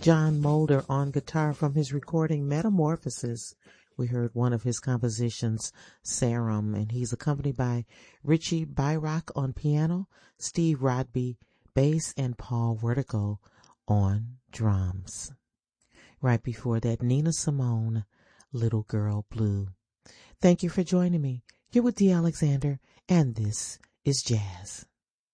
John Mulder on guitar from his recording Metamorphosis. We heard one of his compositions, Serum, and he's accompanied by Richie Byrock on piano, Steve Rodby bass, and Paul Vertigo on drums. Right before that, Nina Simone, Little Girl Blue. Thank you for joining me. You're with Dee Alexander, and this is Jazz.